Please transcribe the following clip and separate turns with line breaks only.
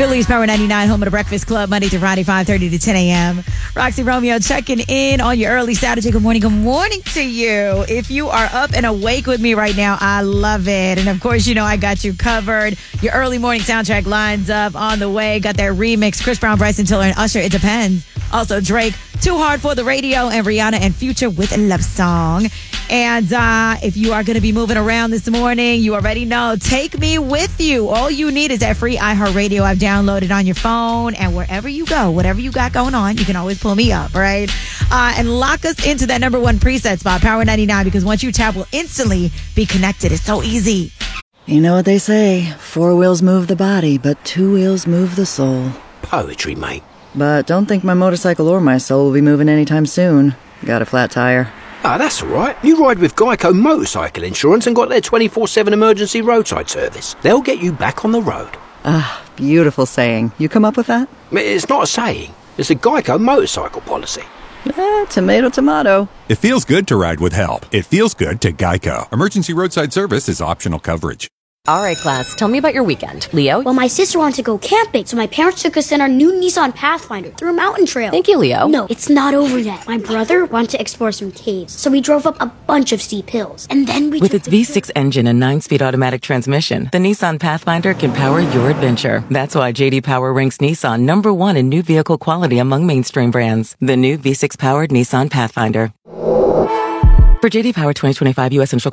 Philly's Power 99, home of the Breakfast Club, Monday through Friday, 5:30 to 10 a.m. Roxy Romeo checking in on your early Saturday. Good morning to you. If you are up and awake with me right now, I love it. And of course, you know I got you covered. Your early morning soundtrack lines up on the way. Got that remix, Chris Brown, Bryson Tiller, and Usher, It Depends. Also Drake, Too Hard for the Radio, and Rihanna and Future with a Love Song. And if you are going to be moving around this morning, you already know, take me with you. All you need is that free iHeartRadio app downloaded on your phone. And wherever you go, whatever you got going on, you can always pull me up, right? And lock us into that number one preset spot, Power 99, because once you tap, we'll instantly be connected. It's so easy.
You know what they say, 4 wheels move the body, but 2 wheels move the soul.
Poetry, mate.
But don't think my motorcycle or my soul will be moving anytime soon. Got a flat tire.
Ah, that's all right. You ride with Geico Motorcycle Insurance and got their 24/7 emergency roadside service. They'll get you back on the road.
Ah, beautiful saying. You come up with that?
It's not a saying. It's a Geico motorcycle policy.
Tomato, tomato.
It feels good to ride with help. It feels good to Geico. Emergency roadside service is optional coverage.
All right, class, tell me about your weekend. Leo?
Well, my sister wanted to go camping, so my parents took us in our new Nissan Pathfinder through a mountain trail.
Thank you, Leo.
No, it's not over yet. My brother wanted to explore some caves, so we drove up a bunch of steep hills. And then we
With its V6 engine and 9-speed automatic transmission, the Nissan Pathfinder can power your adventure. That's why J.D. Power ranks Nissan #1 in new vehicle quality among mainstream brands. The new V6-powered Nissan Pathfinder. For J.D. Power 2025 U.S. Central